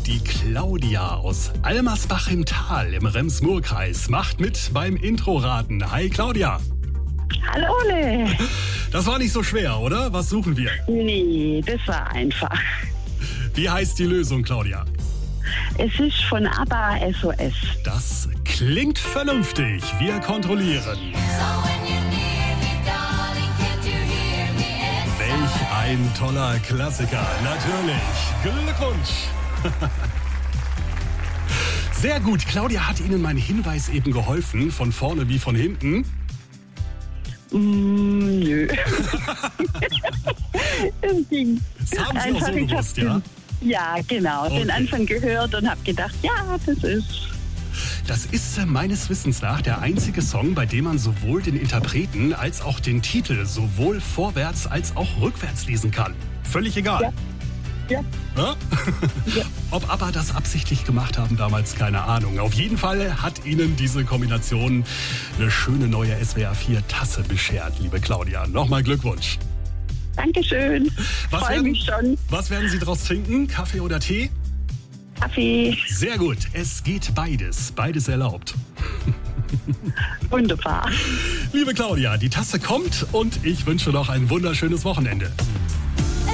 Die Claudia aus Almersbach im Tal im Rems-Murr-Kreis macht mit beim Intro-Raten. Hi Claudia. Hallo Ole. Das war nicht so schwer, oder? Was suchen wir? Nee, das war einfach. Wie heißt die Lösung, Claudia? Es ist von ABBA SOS. Das klingt vernünftig. Wir kontrollieren. Welch ein toller Klassiker. Natürlich. Glückwunsch. Sehr gut. Claudia hat Ihnen mein Hinweis eben geholfen. Von vorne wie von hinten. Nö. Das ging. Das haben Sie Einfach, auch so ich gewusst, hab ja? Ja, genau. Okay. Den Anfang gehört und habe gedacht, ja, das ist. Das ist meines Wissens nach der einzige Song, bei dem man sowohl den Interpreten als auch den Titel sowohl vorwärts als auch rückwärts lesen kann. Völlig egal. Ja. Ja? Ja. Ob ABBA das absichtlich gemacht haben damals, keine Ahnung. Auf jeden Fall hat Ihnen diese Kombination eine schöne neue SWR4-Tasse beschert, liebe Claudia. Nochmal Glückwunsch. Dankeschön. Freue mich schon. Was werden Sie draus trinken? Kaffee oder Tee? Kaffee. Sehr gut. Es geht beides. Beides erlaubt. Wunderbar. Liebe Claudia, die Tasse kommt und ich wünsche noch ein wunderschönes Wochenende.